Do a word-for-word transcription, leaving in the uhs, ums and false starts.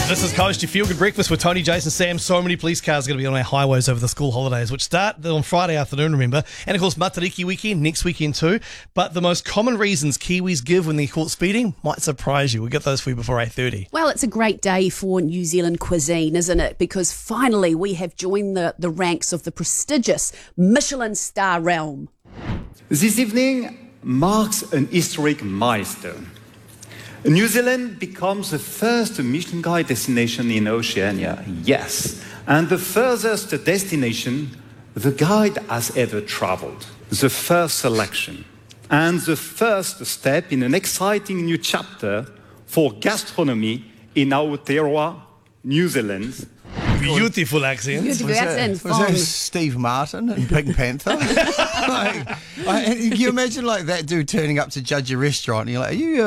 This is Coast, your feel-good breakfast with Tony, Jason, Sam. So many police cars are going to be on our highways over the school holidays, which start on Friday afternoon, remember. And, of course, Matariki weekend, next weekend too. But the most common reasons Kiwis give when they're caught speeding might surprise you. We'll get those for you before eight thirty. Well, it's a great day for New Zealand cuisine, isn't it? Because finally we have joined the, the ranks of the prestigious Michelin star realm. This evening marks an historic milestone. New Zealand becomes the first Michelin Guide destination in Oceania, yes, and the furthest destination the guide has ever travelled. The first selection and the first step in an exciting new chapter for gastronomy in Aotearoa, New Zealand. Beautiful accent. Beautiful Was accent. that, was that Steve Martin in Pink Panther? like, I, can you imagine like that dude turning up to judge a restaurant and you're like, are you